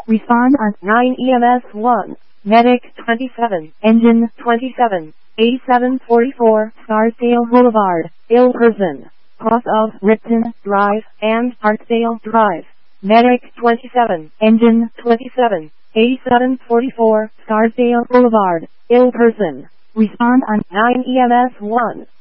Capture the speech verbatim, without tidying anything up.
Respond on nine E M S one. Medic twenty-seven. Engine twenty-seven. eighty-seven forty-four Scarsdale Boulevard, ill person. Cross of Ripton Drive and Hartsdale Drive. Medic twenty-seven. Engine twenty-seven. eighty-seven forty-four Scarsdale Boulevard, ill person. Respond on nine E M S one.